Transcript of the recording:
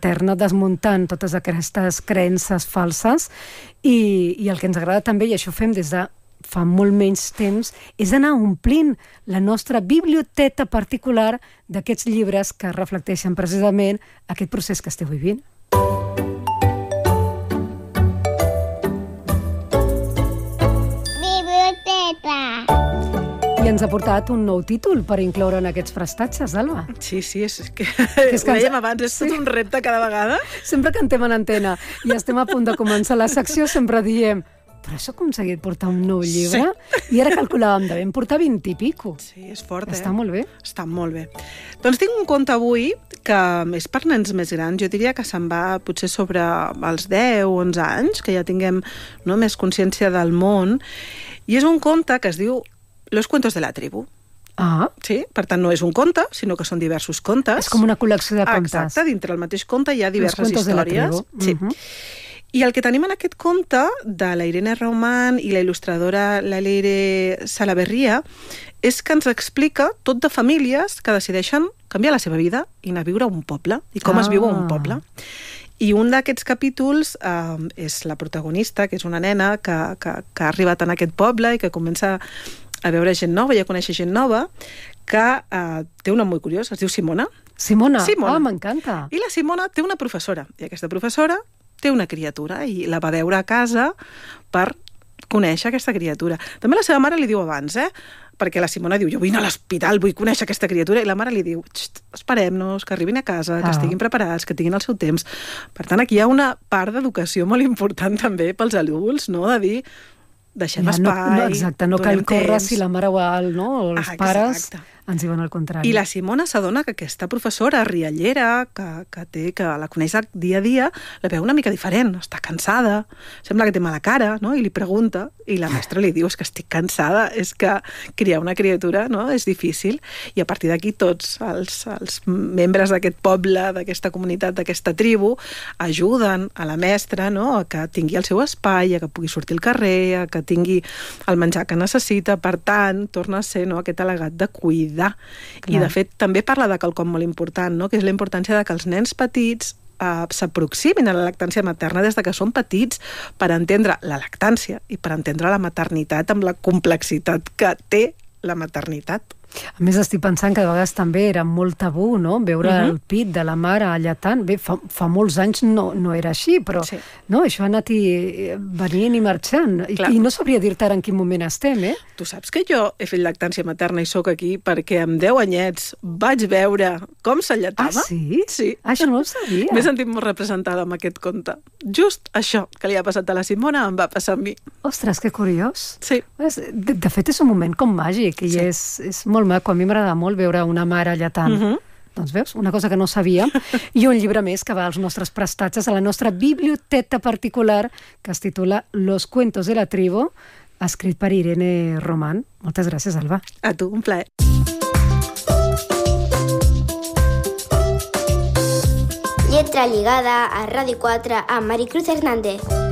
materna, desmuntant totes aquestes creences falses, i el que ens agrada també, i això fem des de fa molt menys temps, és anar omplint la nostra biblioteca particular d'aquests llibres que reflecteixen precisament aquest procés que esteu vivint. I ens ha portat un nou títol per incloure en aquests prestatges, Alba. Sí, és que ho dèiem abans, és tot un repte cada vegada. Sempre cantem en antena i estem a punt de començar la secció, sempre diem però has aconseguit portar un nou llibre? Sí. I ara calculàvem, devem portar 20 i pico. Sí, és fort, Està molt bé. Està molt bé. Doncs tinc un conte avui que és per nens més grans. Jo diria que se'n va potser sobre els 10 o 11 anys, que ja tinguem més consciència del món. I és un conte que es diu Los cuentos de la tribu. Ah. Sí, per tant, no és un conte, sinó que són diversos contes. És com una col·lecció de contes. Exacte, dintre el mateix conte hi ha diverses històries. De la tribu. Sí. I el que tenim en aquest conte, de la Irene Roman i la il·lustradora la Leire Salaverria, és que ens explica tot de famílies que decideixen canviar la seva vida i anar a viure a un poble, i com es viu a un poble. I un d'aquests capítols és la protagonista, que és una nena que ha arribat en aquest poble i que comença a veure gent nova i a conèixer gent nova, que té un nom molt curiós, es diu Simona. Simona? Ah, m'encanta. I la Simona té una professora, i aquesta professora té una criatura, i la va veure a casa per conèixer aquesta criatura. També la seva mare li diu abans, perquè la Simona diu, jo vull anar a l'hospital, vull conèixer aquesta criatura, i la mare li diu, esperem-nos, que arribin a casa, que estiguin preparats, que tinguin el seu temps. Per tant, aquí hi ha una part d'educació molt important també pels adults, no?, de dir, deixem espai, exacte, no cal córrer si la mare o els pares ens diuen el contrari. I la Simona s'adona que aquesta professora riallera, que la coneix dia a dia, la veu una mica diferent, està cansada, sembla que té mala cara, no?, i li pregunta, i la mestra li diu, és que estic cansada, és que criar una criatura, no?, és difícil. I a partir d'aquí tots els membres d'aquest poble, d'aquesta comunitat, d'aquesta tribu, ajuden a la mestra, no?, a que tingui el seu espai, a que pugui sortir al carrer, a que tingui el menjar que necessita. Per tant, torna a ser aquest al·legat de cuidar. I, de fet, també parla de quelcom molt important, no?, que és la importància de que els nens petits s'aproximin a la lactància materna des de que són petits per entendre la lactància i per entendre la maternitat amb la complexitat que té la maternitat. A més, estic pensant que de vegades també era molt tabú, no?, veure el pit de la mare allatant. Bé, fa molts anys no era així, però no, això ha anat venint i marxant. I no sabria dir-te ara en quin moment estem, Tu saps que jo he fet lactància materna i sóc aquí perquè amb 10 anyets vaig veure com s'allatava? Ah, sí? Sí. Això no ho sabia. M'he sentit molt representada amb aquest conte. Just això que li ha passat a la Simona em va passar a mi. Ostres, que curiós. Sí. De fet, és un moment com màgic i és molt maco. A mi m'agrada molt veure una mare allatant. Doncs veus, una cosa que no sabíem. I un llibre més que va als nostres prestatges, a la nostra biblioteca particular, que es titula Los cuentos de la tribu, escrit per Irene Roman. Moltes gràcies, Alba. A tu, un plaer. Lletra lligada a Ràdio 4 amb Maricruz Hernández.